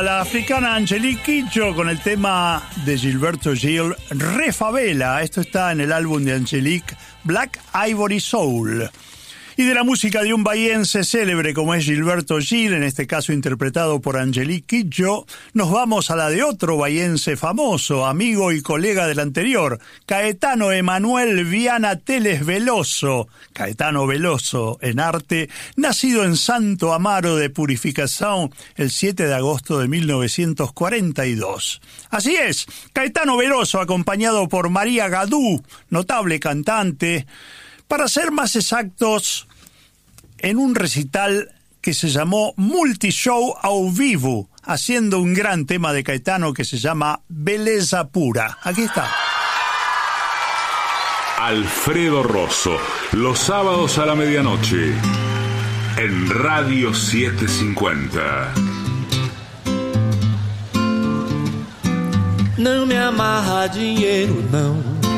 La africana Angelique Kidjo con el tema de Gilberto Gil, Re Favela. Esto está en el álbum de Angelique, Black Ivory Soul. Y de la música de un bahiense célebre como es Gilberto Gil, en este caso interpretado por Angelique Kidjo, nos vamos a la de otro bahiense famoso, amigo y colega del anterior, Caetano Emanuel Viana Teles Veloso. Caetano Veloso, en arte, nacido en Santo Amaro de Purificación el 7 de agosto de 1942. Así es, Caetano Veloso, acompañado por María Gadú, notable cantante, para ser más exactos, en un recital que se llamó Multishow ao Vivo, haciendo un gran tema de Caetano que se llama Belleza Pura. Aquí está. Alfredo Rosso, los sábados a la medianoche, en Radio 750. Não me amarra dinheiro, não.